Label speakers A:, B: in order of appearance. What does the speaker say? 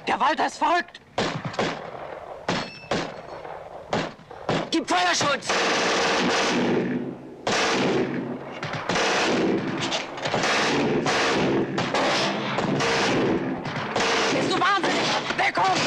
A: Der Walter ist verrückt! Gib Feuerschutz! Bist du wahnsinnig? Deckung!